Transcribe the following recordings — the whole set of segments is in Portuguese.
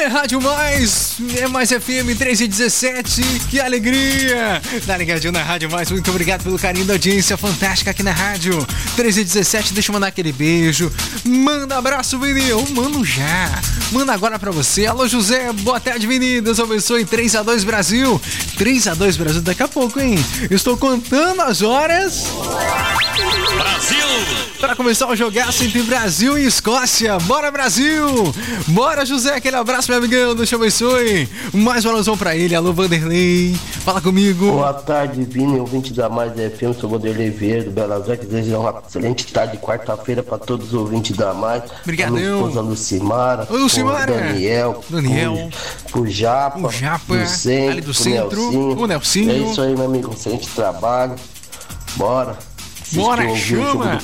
É Rádio Mais, é Mais FM 317, que alegria! Tá ligadinho na Rádio Mais, muito obrigado pelo carinho da audiência fantástica aqui na Rádio 317, deixa eu mandar aquele beijo, manda abraço, Vini, eu mando já, manda agora pra você, alô José, boa tarde Vini, Deus abençoe, 3-2 Brasil, 3-2 Brasil, daqui a pouco, hein? Estou contando as horas... Brasil! Para começar o jogaço entre Brasil e Escócia. Bora, Brasil! Bora, José, aquele abraço, meu amigão, Deus te abençoe. Mais um alusão pra ele, alô, Vanderlei. Fala comigo. Boa tarde, Vini, ouvinte da Mais FM, sou Vanderlei Vieira, do Belas Artes. Desejo uma excelente tarde de quarta-feira para todos os ouvintes da Mais. Obrigadão. Minha esposa Lucimara. Oi, Lucimara. Daniel. Pro Japa. Do Centro. Ali do Centro. O Nelsinho. É isso aí, meu amigo, excelente trabalho. Bora. Bora, chama!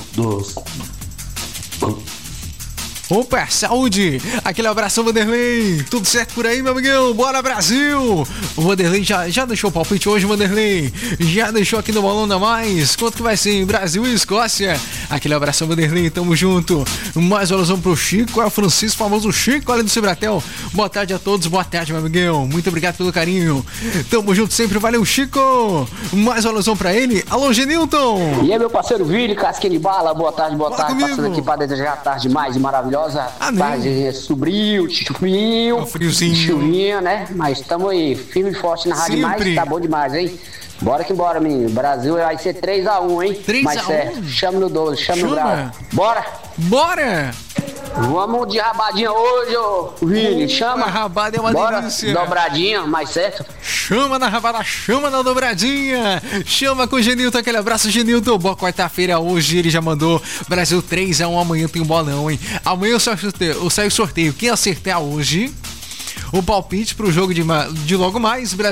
Opa, saúde! Aquele abração, Vanderlei! Tudo certo por aí, meu amigão? Bora, Brasil! O Vanderlei já deixou o palpite hoje, Vanderlei? Já deixou aqui no Bolão da Mais? Quanto que vai ser em Brasil e Escócia? Aquele abração, Vanderlei, tamo junto! Mais uma alusão pro Chico, é o Francisco, famoso Chico, ali do Cibratel. Boa tarde a todos, boa tarde, meu amigão. Muito obrigado pelo carinho. Tamo junto sempre, valeu, Chico! Mais uma alusão pra ele. Alô, Genilton! E aí, meu parceiro Vini, casquinha de bala, boa tarde, comigo. Passando aqui pra desejar a tarde mais maravilhosa. Amém. Tarde sobrio, chuvinho, chuvinha, né? Mas estamos aí, firme e forte na Rádio Mais, tá bom demais, hein? Bora que bora, menino. Brasil vai ser 3-1, hein? 3-1? Mas certo, chama no 12, chama no grau. Bora! Bora! Vamos de rabadinha hoje, ô Vini, chama. A rabada é uma delícia. Dobradinha, mais certo. Chama na rabada, chama na dobradinha. Chama com o Genilton, aquele abraço, Genilton. Boa quarta-feira hoje, ele já mandou. Brasil 3-1, amanhã tem um bolão, hein? Amanhã eu saio sorteio. Quem acertar hoje, o palpite pro jogo de logo mais, Brasil.